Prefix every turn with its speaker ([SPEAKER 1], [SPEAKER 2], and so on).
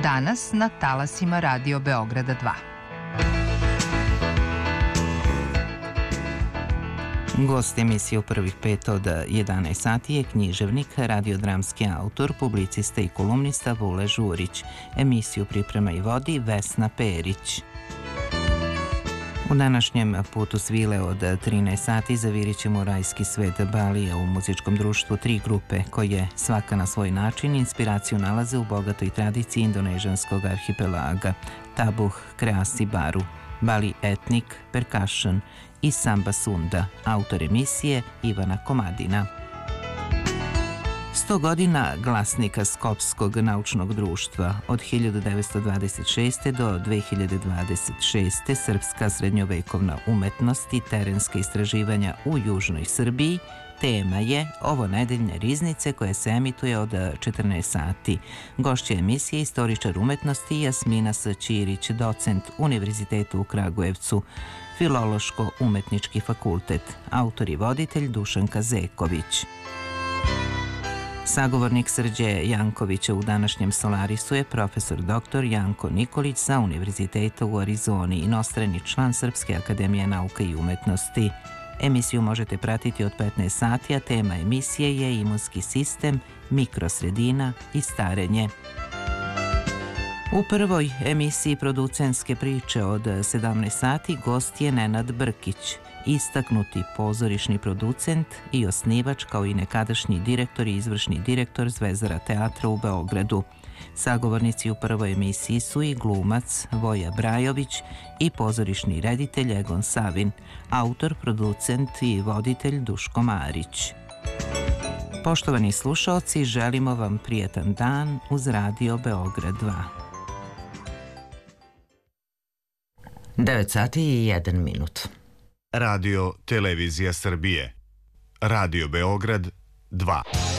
[SPEAKER 1] Danas na talasima Radio Beograda 2.
[SPEAKER 2] Gost emisije u prvih 5 od 11 sati je književnik, radiodramski autor, publicista i kolumnista Vule Žurić. Emisiju priprema i vodi Vesna Perić. U današnjem putu svile od 13 sati zavirit ćemo u rajski svet Balija u muzičkom društvu 3 grupe koje svaka na svoj način inspiraciju nalaze u bogatoj tradiciji indonežanskog arhipelaga: Tabuh, Kreasi Baru, Bali Etnik, Percussion i Samba Sunda. Autor emisije Ivana Komadina. 100 godina glasnika Skopskog naučnog društva. Od 1926. do 2026. srpska srednjovekovna umetnost i terenska istraživanja u južnoj Srbiji tema je ovonedeljne riznice koje se emituje od 14 sati. Gošća emisije istoričar umetnosti Jasmina S. Ćirić, docent Univerzitetu u Kragujevcu, Filološko-umetnički fakultet, autor i voditelj Dušanka Zeković. Sagovornik Srđe Jankovića u današnjem Solarisu je profesor dr. Janko Nikolić sa Univerziteta u Arizoni, inostrani član Srpske akademije nauka i umetnosti. Emisiju možete pratiti od 15 sati, a tema emisije je imunski sistem, mikrosredina i starenje. U prvoj emisiji producentske priče od 17 sati gost je Nenad Brkić, istaknuti pozorišni producent i osnivač, kao i nekadašnji direktor i izvršni direktor Zvezdara teatra u Beogradu. Sagovornici u prvoj emisiji su i glumac Voja Brajović i pozorišni reditelj Egon Savin, autor, producent i voditelj Duško Marić. Poštovani slušaoci, želimo vam prijetan dan uz Radio Beograd 2.
[SPEAKER 3] 9 sati i 1 minut.
[SPEAKER 4] Radio Televizija Srbije. Radio Beograd 2.